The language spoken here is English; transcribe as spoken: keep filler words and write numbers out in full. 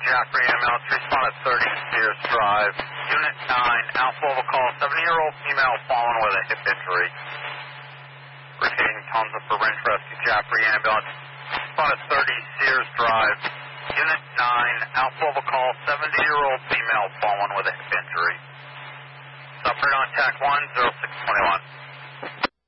Jaffrey ambulance, respond at thirty Sears Drive. Unit nine, Alpha will call seventy-year-old female fallen with a hip injury. Retaining tons of for wrench rescue Jaffrey ambulance, respond at thirty Sears Drive. Unit nine, Alpha will call seventy-year-old female fallen with a hip injury. Suffered on TAC one, zero six two one.